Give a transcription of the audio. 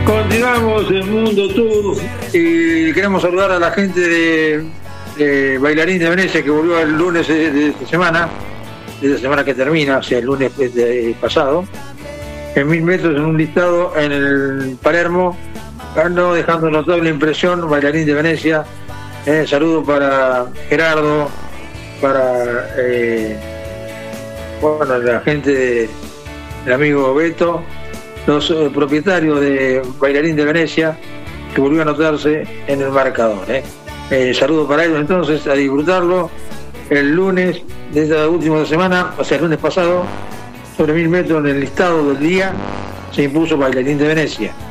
Continuamos el Mundo Tour y queremos saludar a la gente de Bailarín de Venecia que volvió el lunes de esta semana que termina, o sea, el lunes pasado, en 1000 metros en un listado en el Palermo, dejando notable impresión. Bailarín de Venecia, saludo para Gerardo, para la gente del amigo Beto, los propietarios de Bailarín de Venecia, que volvió a anotarse en el marcador. Saludo para ellos, entonces, a disfrutarlo. El lunes de esta última semana, o sea, el lunes pasado, sobre 1000 metros en el listado del día, se impuso Bailarín de Venecia.